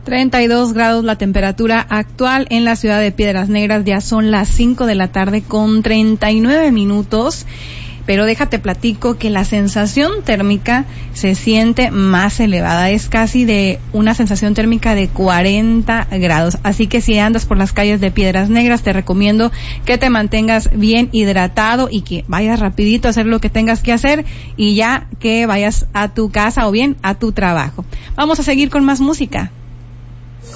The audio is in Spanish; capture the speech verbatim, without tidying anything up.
treinta y dos grados la temperatura actual en la ciudad de Piedras Negras. Ya son las cinco de la tarde con treinta y nueve minutos. Pero déjate platico que la sensación térmica se siente más elevada. Es casi de una sensación térmica de cuarenta grados. Así que si andas por las calles de Piedras Negras, te recomiendo que te mantengas bien hidratado y que vayas rapidito a hacer lo que tengas que hacer y ya que vayas a tu casa o bien a tu trabajo. Vamos a seguir con más música.